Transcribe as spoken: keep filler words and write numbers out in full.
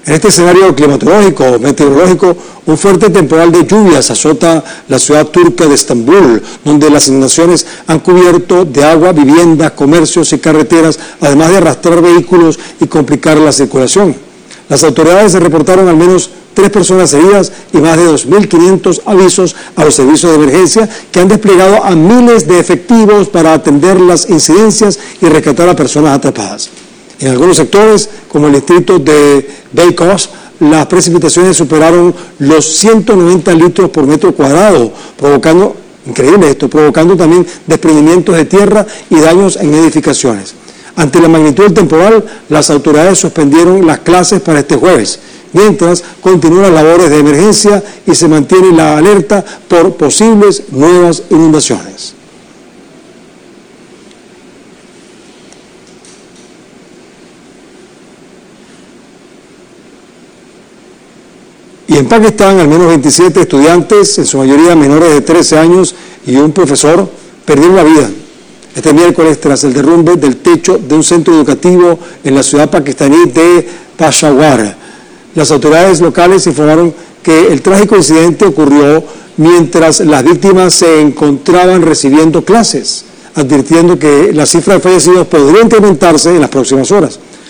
En este escenario climatológico o meteorológico, un fuerte temporal de lluvias azota la ciudad turca de Estambul, donde las inundaciones han cubierto de agua viviendas, comercios y carreteras, además de arrastrar vehículos y complicar la circulación. Las autoridades reportaron al menos tres personas heridas y más de dos mil quinientos avisos a los servicios de emergencia que han desplegado a miles de efectivos para atender las incidencias y rescatar a personas atrapadas. En algunos sectores, como el distrito de Beykoz, las precipitaciones superaron los ciento noventa litros por metro cuadrado, provocando, increíble esto, provocando también desprendimientos de tierra y daños en edificaciones. Ante la magnitud del temporal, las autoridades suspendieron las clases para este jueves, mientras continúan las labores de emergencia y se mantiene la alerta por posibles nuevas inundaciones. Y en Pakistán, al menos veintisiete estudiantes, en su mayoría menores de trece años, y un profesor perdieron la vida este miércoles tras el derrumbe del techo de un centro educativo en la ciudad pakistaní de Peshawar. Las autoridades locales informaron que el trágico incidente ocurrió mientras las víctimas se encontraban recibiendo clases, advirtiendo que la cifra de fallecidos podría incrementarse en las próximas horas.